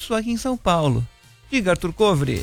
isso aqui em São Paulo. Diga, Arthur Covre.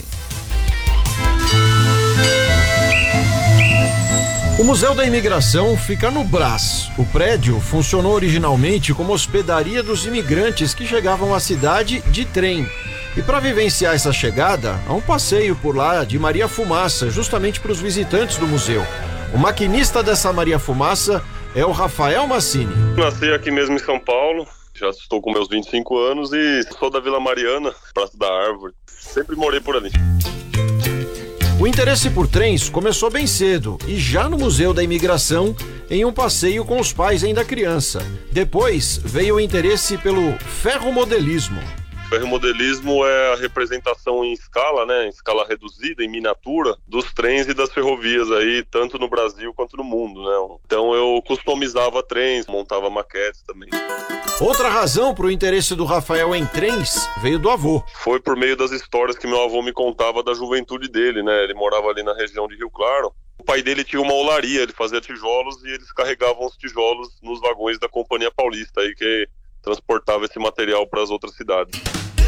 O Museu da Imigração fica no Brás. O prédio funcionou originalmente como hospedaria dos imigrantes que chegavam à cidade de trem. E para vivenciar essa chegada, há um passeio por lá de Maria Fumaça, justamente para os visitantes do museu. O maquinista dessa Maria Fumaça é o Rafael Massini. Nasci aqui mesmo em São Paulo, já estou com meus 25 anos e sou da Vila Mariana, Praça da Árvore. Sempre morei por ali. O interesse por trens começou bem cedo e já no Museu da Imigração, em um passeio com os pais ainda criança. Depois veio o interesse pelo ferromodelismo. Ferromodelismo é a representação em escala, né, em escala reduzida, em miniatura, dos trens e das ferrovias aí, tanto no Brasil quanto no mundo, né. Então eu customizava trens, montava maquetes também. Outra razão para o interesse do Rafael em trens veio do avô. Foi por meio das histórias que meu avô me contava da juventude dele, né, ele morava ali na região de Rio Claro. O pai dele tinha uma olaria, ele fazia tijolos e eles carregavam os tijolos nos vagões da Companhia Paulista, aí que transportava esse material para as outras cidades.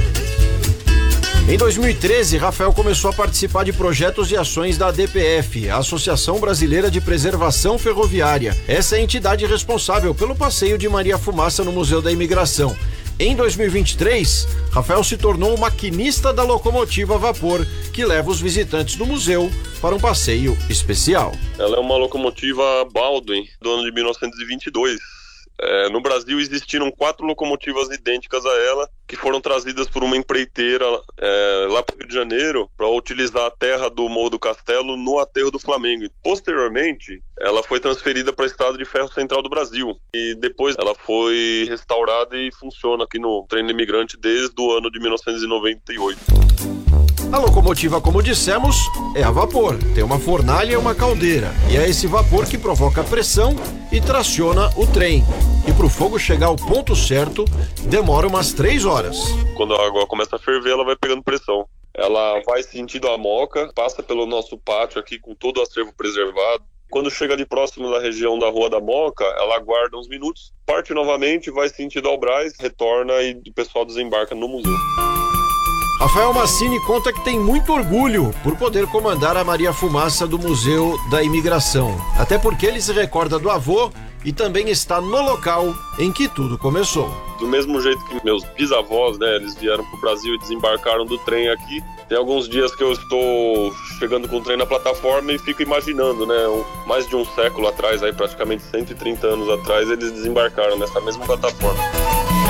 Em 2013, Rafael começou a participar de projetos e ações da ADPF, a Associação Brasileira de Preservação Ferroviária. Essa é a entidade responsável pelo passeio de Maria Fumaça no Museu da Imigração. Em 2023, Rafael se tornou o maquinista da locomotiva a vapor, que leva os visitantes do museu para um passeio especial. Ela é uma locomotiva Baldwin, do ano de 1922. No Brasil existiram 4 locomotivas idênticas a ela, que foram trazidas por uma empreiteira lá para o Rio de Janeiro para utilizar a terra do Morro do Castelo no aterro do Flamengo. Posteriormente, ela foi transferida para a Estrada de Ferro Central do Brasil e depois ela foi restaurada e funciona aqui no Trem do Imigrante desde o ano de 1998. A locomotiva, como dissemos, é a vapor. Tem uma fornalha e uma caldeira. E é esse vapor que provoca pressão e traciona o trem. E para o fogo chegar ao ponto certo, demora umas 3 horas. Quando a água começa a ferver, ela vai pegando pressão. Ela vai sentindo a moca, passa pelo nosso pátio aqui com todo o acervo preservado. Quando chega ali próximo da região da Rua da Moca, ela aguarda uns minutos, parte novamente, vai sentido ao Brás, retorna e o pessoal desembarca no museu. Rafael Massini conta que tem muito orgulho por poder comandar a Maria Fumaça do Museu da Imigração. Até porque ele se recorda do avô e também está no local em que tudo começou. Do mesmo jeito que meus bisavós, né, eles vieram para o Brasil e desembarcaram do trem aqui. Tem alguns dias que eu estou chegando com o trem na plataforma e fico imaginando, né, mais de um século atrás, aí praticamente 130 anos atrás, eles desembarcaram nessa mesma plataforma.